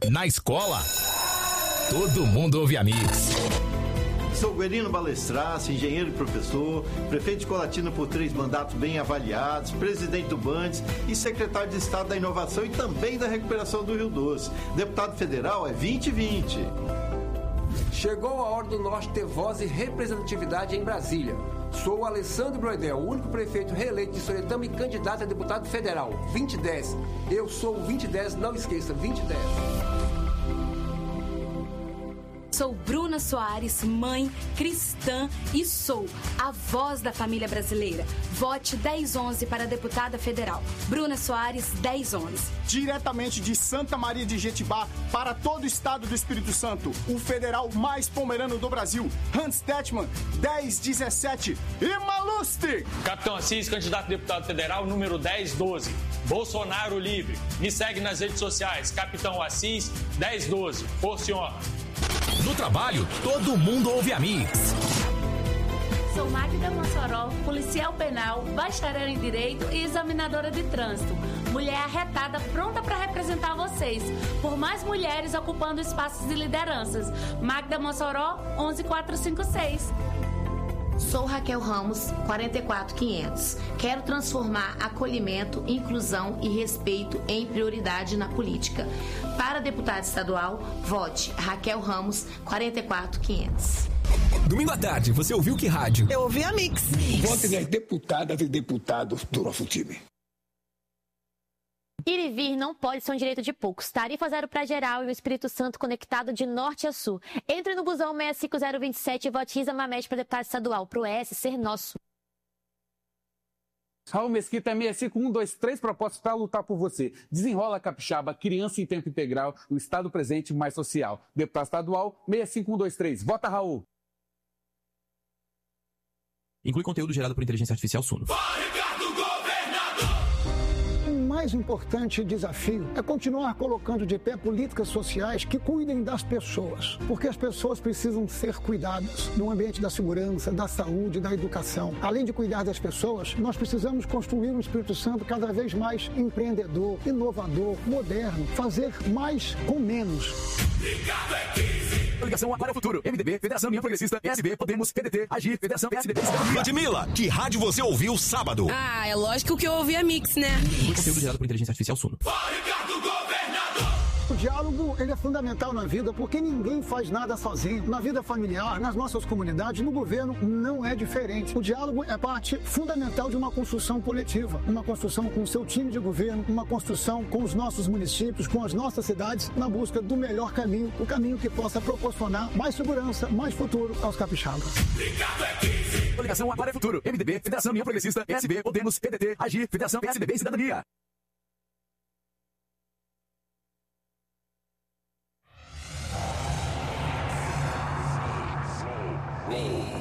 Na escola, todo mundo ouve a Mix. Sou Guerino Balestrace, engenheiro e professor, prefeito de Colatina por 3 mandatos bem avaliados, presidente do Bandes e secretário de Estado da Inovação e também da Recuperação do Rio Doce. Deputado federal é 2020. Chegou a hora do Norte ter voz e representatividade em Brasília. Sou o Alessandro Broedel, o único prefeito reeleito de Soretama e candidato a deputado federal. 2010. Eu sou o 2010, não esqueça, 2010. Sou Bruna Soares, mãe cristã e sou a voz da família brasileira. Vote 1011 para deputada federal. Bruna Soares, 1011. Diretamente de Santa Maria de Jetibá para todo o estado do Espírito Santo, o federal mais pomerano do Brasil, Hans Tetman, 1017 e Malustre. Capitão Assis, candidato a deputado federal, número 1012. Bolsonaro livre. Me segue nas redes sociais, Capitão Assis, 1012. Força e honra. No trabalho, todo mundo ouve a Mix. Sou Magda Mossoró, policial penal, bacharel em Direito e examinadora de trânsito. Mulher arretada, pronta para representar vocês. Por mais mulheres ocupando espaços de lideranças. Magda Mossoró, 11456. Sou Raquel Ramos, 44500. Quero transformar acolhimento, inclusão e respeito em prioridade na política. Para deputado estadual, vote Raquel Ramos, 44500. Domingo à tarde, você ouviu que rádio? Eu ouvi a Mix. Vote nas deputadas e deputados do nosso time. Ir e vir não pode ser um direito de poucos. Tarifa zero para geral e o Espírito Santo conectado de norte a sul. Entre no busão 65027 e vote Risa Mamede para deputado estadual. Pro ES ser nosso. Raul Mesquita, 65123 propostas para lutar por você. Desenrola Capixaba, criança em tempo integral, o Estado presente mais social. Deputado estadual, 65123. Vota, Raul. Inclui conteúdo gerado por inteligência artificial Suno. O mais importante desafio é continuar colocando de pé políticas sociais que cuidem das pessoas, porque as pessoas precisam ser cuidadas no ambiente da segurança, da saúde, da educação. Além de cuidar das pessoas, nós precisamos construir um Espírito Santo cada vez mais empreendedor, inovador, moderno, fazer mais com menos. Ligado é 15. Ligação agora é o futuro. MDB, Federação União Progressista, PSB, Podemos, PDT, Agir, Federação, PSDB. Ludmilla, que rádio você ouviu sábado? Ah, é lógico que eu ouvi a Mix, né? Conteúdo gerado por inteligência artificial Suno. O diálogo, ele é fundamental na vida, porque ninguém faz nada sozinho. Na vida familiar, nas nossas comunidades, no governo, não é diferente. O diálogo é parte fundamental de uma construção coletiva, uma construção com o seu time de governo, uma construção com os nossos municípios, com as nossas cidades, na busca do melhor caminho, o caminho que possa proporcionar mais segurança, mais futuro aos capixabas. Ligado é 15. Ligação agora é futuro. MDB, Federação União Progressista, PSB, Podemos, PDT, Agir, Federação, PSDB e Cidadania.